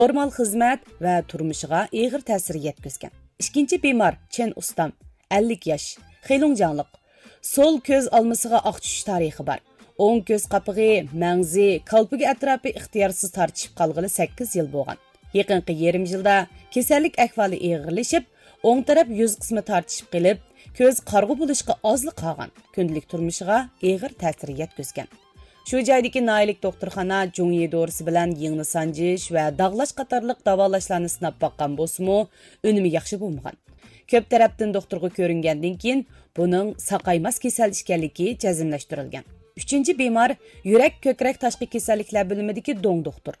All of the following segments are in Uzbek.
normal xizmat va turmushiga og'ir ta'sir yetkazgan. Ikkinchi bemor Chen Ustam, 50 yosh, Xelongjanliq. Sol ko'z olmasiga oq tushish tarixi bor. O'ng ko'z qapig'i, mangzi, qalpigi atrofi ixtiyorsiz tortishib qolg'ili 8 yil bo'lgan. Yaqinqi yarim yilda kasallik ahvoli og'irlashib, o'ng taraf yuz qismi tortishib qilib, ko'z qarg'u bo'lishga ozli qolgan. Kundalik turmushiga og'ir ta'sir yetkazgan. Shu joydagi noyalik doktorxona Jungyi dorisi bilan yengni sanjish va dog'lash qatorliq davolashlarni sinab boqqan bo'lsa-mu, unumi yaxshi bo'lmagan. Ko'p tarafdan doktorga ko'ringandan keyin buning saqaymas kasal ekanligi jazmlashtirilgan. 3-chi bemor yurak ko'krak tashqi kasalliklar bo'limidagi dong doktor.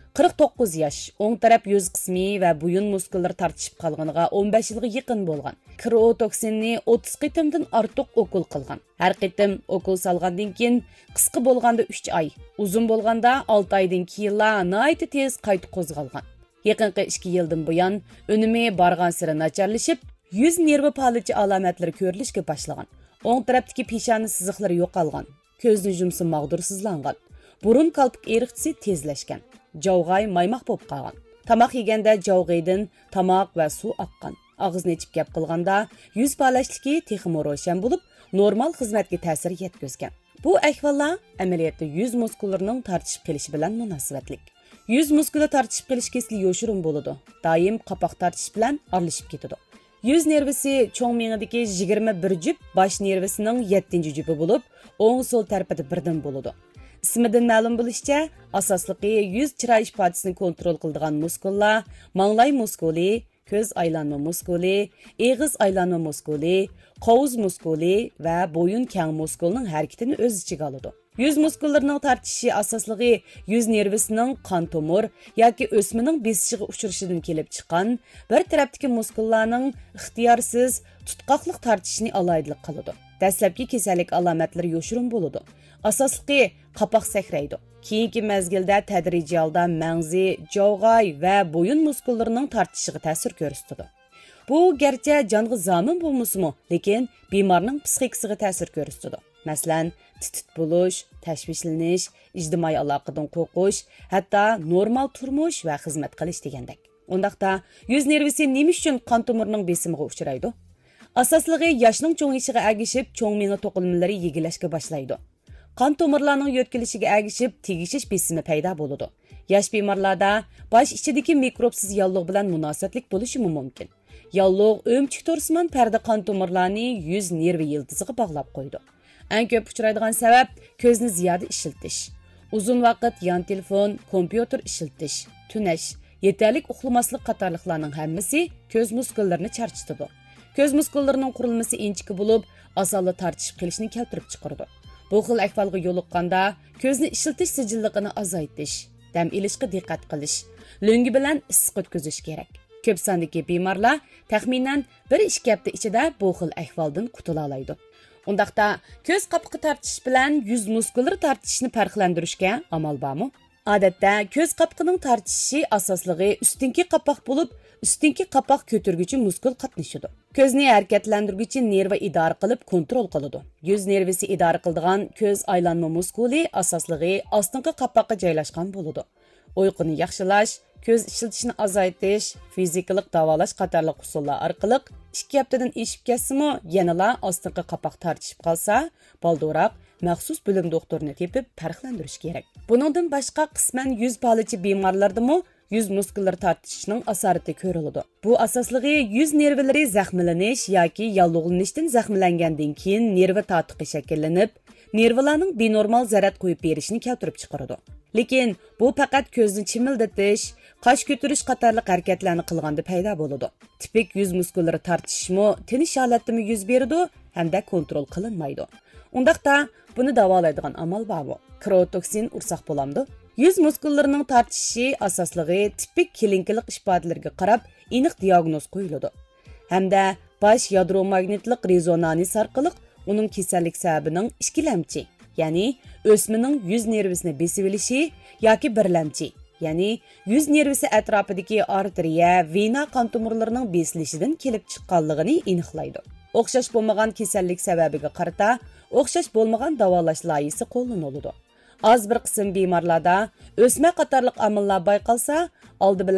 49 yosh, o'ng taraf yuz qismi va bo'yin muskullari tortishib qolganiga 15 yilga yaqin bo'lgan. Kriotoksinni 30 qitimdan ortiq okul qilgan. Har qitim okul salgandan keyin qisqa bo'lganda 3 oy, uzun bo'lganda 6 oydan keyin nihoyat tez qayta qo'zg'algan. Yaqinqi 2 yildan buyon unumi borgan sari nacharlashib, yuz nervi palichi alomatlari ko'rilishga boshlagan. O'ng tarafdagi peshona siziqlari yo'qolgan. Ko'zni yumsi mag'dursizlangan. Burun qalpik eriqchisi tezlashgan. Javg'ay maymoq bo'lib qolgan. Tamoq yeganda javg'aydan tamoq va suv oqqan. Og'izni ichib gap qilganda yuz palashligi texmo ro'shan bo'lib, normal xizmatga ta'sir yetkazgan. Bu ahvollar amaliyotda yuz muskullarining tortishib qolishi bilan munosabatlik. Yuz muskuli tortishib qolish kesli yo'shirin bo'ladi. Doim qapoq tortish bilan aralashib ketadi. Yuz nervisi cho'ng miyadagi 21 jup, bosh nervisining 7-jupi bo'lib, o'ng so'l tarafida birdan bo'ladi. İsmidan ma'lum bo'lishicha, asosligi yuz chiroy ifodasini kontrol qiladigan muskullar, manglay muskuli, ko'z aylanma muskuli, eg'iz aylanma muskuli, qovuz muskuli va bo'yin kang muskulining harakatini o'z ichiga oladi. Yuz muskullarining tortishi asosligi yuz nervisining qon tomir yoki o'smaning besishiga uchrashidan kelib chiqqan bir tarafdagi muskullarning ixtiyorsiz tutqoqliq tortishini alaydilik qiladi. Dastlabki kasallik alomatlari yo'shirin bo'ladi. Asosligi qapoq sakraydi. Keyingi mezgilda tadrijiy holda mangzi, javg'ay va bo'yin muskullarining tortishiga ta'sir ko'rsatadi. Bu garchi jonga zomin bo'lmasa-mu, lekin bemorning psixikasiga ta'sir ko'rsatadi. Masalan, titit bo'lish, tashvishlanish, ijtimoiy aloqadan qo'rqish, hatto normal turmush va xizmat qilish degandek. Undaqda yuz nervisi nima uchun qon tomirining besimiga uchraydi? Asosligi yoshning cho'ng'ishiga agishib, cho'ng miya to'qilmalari yegilashga boshlaydi. Qon tomirlarning yo'tkilishiga agishib, tegishish besimi paydo bo'ladi. Yosh bemorlarda bosh ichidagi mikrobsiz yallig'i bilan munosabatlik bo'lishi mumkin. Yallig'i o'mchik to'rsimon parda qon tomirlarini yuz nervi yildiziga bog'lab qo'ydi. Eng ko'p uchraydigan sabab ko'zni ziyoda ishiltish. Uzun vaqt yon telefon, kompyuter ishiltish, tunash, yetarlik uxlamaslik qatorliqlarning hammasi ko'z muskullarini charchatadi. Ko'z muskullarining qurilmasi inchiki bo'lib, osonli tortishib qilishni keltirib chiqaradi. Bu xil ahvolga yo'liqqanda ko'zni ishiltish sijilligini azaytish, dam ilishga diqqat qilish, lo'ngi bilan issiq o'tkazish kerak. Ko'p sondagi bemorlar taxminan 1-2 hafta ichida bu xil ahvoldan qutula oladi. Undaqda ko'z qapiqi tortish bilan yuz muskullari tortishni farqlantirishga amal bormi? Odatda ko'z qapiqining tortishi asosligi ustinki qapoq bo'lib, ustinki qapoq ko'targuvchi muskul qatnashadi. Ko'zni harakatlantiruvchi nerva idora qilib kontrol qiladi. Yuz nervisi idora qiladigan ko'z aylanma muskuli asosligi ostinki qapoqqa joylashgan bo'ladi. Uyquni yaxshilash, ko'z ishiltishini azaytish, fizikalik davolash qatorliq usullar orqali 2 haftadan eshib ketsa-mu, yanala ostinki qapoq tortishib qolsa, balduroq maxsus bo'lim doktorini tepib farqlantirish kerak. Buningdan boshqa qisman yuz palichi bemorlardami yuz muskullari tortishining asorati ko'riladi. Bu asosligi yuz nervlari zaxmlanish yoki yallig'lanishdan zaxmlangandan keyin nerva tortiqi shakllanib, nervlarning benormal zarar qo'yib berishini keltirib chiqaradi. Lekin bu faqat ko'zni chimildatish, qosh ko'tarish qatorliq harakatlarni qilganda paydo bo'ladi. Tipik yuz muskullari tortishmi, tinish holatimi yuz beradi hamda kontrol qilinmaydi. Undaqda buni davolaydigan amal bormi? Kriotoksin ursak bo'lamdi. Yuz muskullarining tortishi asosligi tipik klinikalik ifodalarga qarab aniq diagnoz qo'yiladi. Hamda bosh yadromagnitlik rezonans orqali uning kasallik sababining ikkilamchi, ya'ni o'smaning yuz nervisini besib olishi yoki birlamchi, ya'ni yuz nervisi atrofidagi arteriya, vena qon tomirlarining besilishidan kelib chiqqanligini aniqlaydi. O'xshash bo'lmagan kasallik sababiga qarata o'xshash bo'lmagan davolash loyihasi qo'llaniladi. Az bir qism bemorlarda o'sma qatorliq omillar bayqalsa, oldi bilan